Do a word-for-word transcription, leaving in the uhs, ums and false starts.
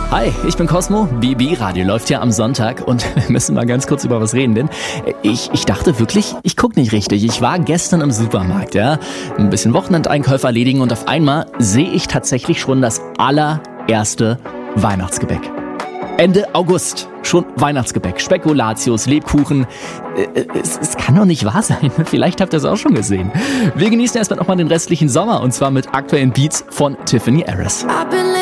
Hi, ich bin Cosmo. B B Radio läuft ja am Sonntag und wir müssen mal ganz kurz über was reden, denn ich, ich dachte wirklich, ich gucke nicht richtig. Ich war gestern im Supermarkt, ja, ein bisschen Wochenendeinkäufe erledigen und auf einmal sehe ich tatsächlich schon das allererste Weihnachtsgebäck. Ende August, schon Weihnachtsgebäck, Spekulatius, Lebkuchen. Es, es kann doch nicht wahr sein. Vielleicht habt ihr es auch schon gesehen. Wir genießen erstmal nochmal den restlichen Sommer und zwar mit aktuellen Beats von Tiffany Harris. I've been